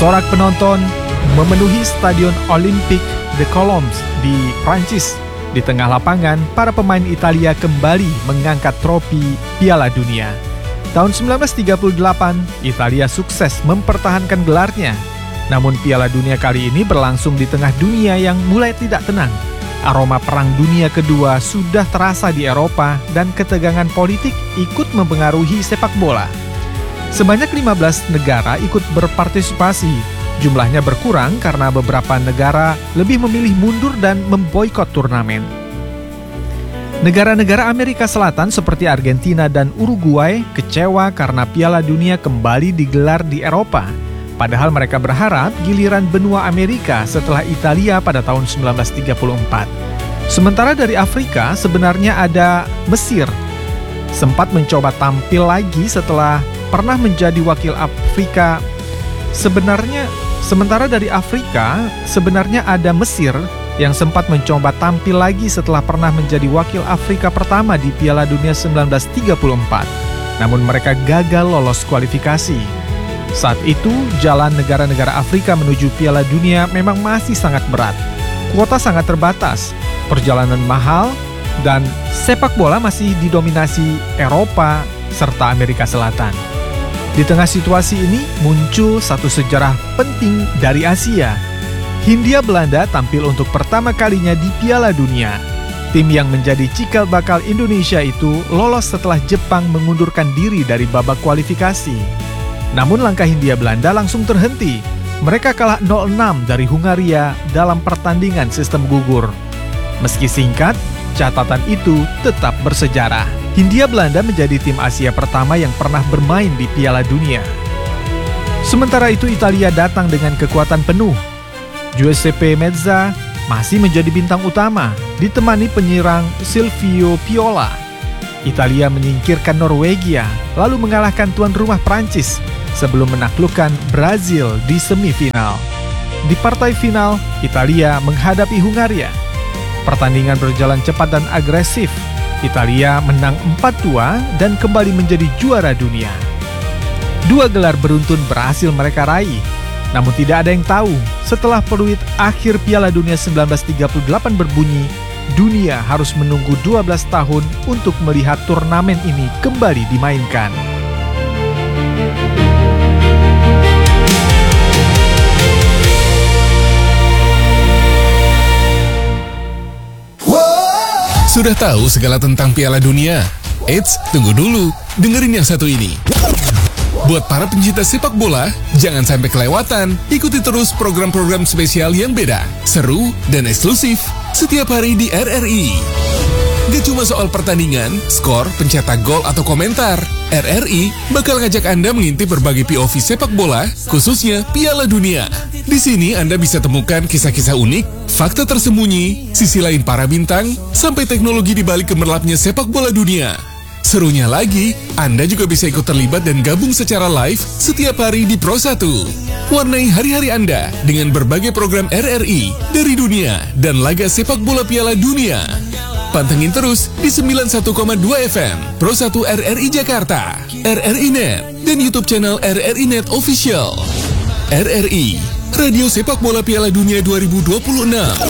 Sorak penonton memenuhi Stadion Olympique de Colombes di Prancis. Di tengah lapangan, para pemain Italia kembali mengangkat trofi Piala Dunia. Tahun 1938, Italia sukses mempertahankan gelarnya. Namun Piala Dunia kali ini berlangsung di tengah dunia yang mulai tidak tenang. Aroma Perang Dunia Kedua sudah terasa di Eropa dan ketegangan politik ikut mempengaruhi sepak bola. Sebanyak 15 negara ikut berpartisipasi. Jumlahnya berkurang karena beberapa negara lebih memilih mundur dan memboikot turnamen. Negara-negara Amerika Selatan seperti Argentina dan Uruguay kecewa karena Piala Dunia kembali digelar di Eropa. Padahal mereka berharap giliran benua Amerika setelah Italia pada tahun 1934. Sementara dari Afrika sebenarnya ada Mesir. Sempat mencoba tampil lagi setelah pernah menjadi wakil Afrika. Sementara dari Afrika, sebenarnya ada Mesir yang sempat mencoba tampil lagi setelah pernah menjadi wakil Afrika pertama di Piala Dunia 1934. Namun mereka gagal lolos kualifikasi. Saat itu, jalan negara-negara Afrika menuju Piala Dunia memang masih sangat berat. Kuota sangat terbatas, perjalanan mahal, dan sepak bola masih didominasi Eropa serta Amerika Selatan. Di tengah situasi ini muncul satu sejarah penting dari Asia. Hindia Belanda tampil untuk pertama kalinya di Piala Dunia. Tim yang menjadi cikal bakal Indonesia itu lolos setelah Jepang mengundurkan diri dari babak kualifikasi. Namun langkah Hindia Belanda langsung terhenti. Mereka kalah 0-6 dari Hungaria dalam pertandingan sistem gugur. Meski singkat, catatan itu tetap bersejarah. Hindia Belanda menjadi tim Asia pertama yang pernah bermain di Piala Dunia. Sementara itu Italia datang dengan kekuatan penuh. Giuseppe Meazza masih menjadi bintang utama, ditemani penyerang Silvio Piola. Italia menyingkirkan Norwegia, lalu mengalahkan tuan rumah Prancis sebelum menaklukkan Brazil di semifinal. Di partai final, Italia menghadapi Hungaria. Pertandingan berjalan cepat dan agresif. Italia menang 4-2 dan kembali menjadi juara dunia. 2 gelar beruntun berhasil mereka raih. Namun tidak ada yang tahu, setelah peluit akhir Piala Dunia 1938 berbunyi, dunia harus menunggu 12 tahun untuk melihat turnamen ini kembali dimainkan. Sudah tahu segala tentang Piala Dunia? Eits, tunggu dulu. Dengerin yang satu ini. Buat para pencinta sepak bola, jangan sampai kelewatan. Ikuti terus program-program spesial yang beda, seru, dan eksklusif setiap hari di RRI. Gak cuma soal pertandingan, skor, pencetak gol, atau komentar. RRI bakal ngajak Anda mengintip berbagai POV sepak bola, khususnya Piala Dunia. Di sini Anda bisa temukan kisah-kisah unik, fakta tersembunyi, sisi lain para bintang, sampai teknologi di balik gemerlapnya sepak bola dunia. Serunya lagi, Anda juga bisa ikut terlibat dan gabung secara live setiap hari di Pro 1. Warnai hari-hari Anda dengan berbagai program RRI dari dunia dan laga sepak bola Piala Dunia. Pantengin terus di 91,2 FM, Pro 1 RRI Jakarta, RRI Net, dan YouTube channel RRI Net Official. RRI, Radio Sepak Bola Piala Dunia 2026.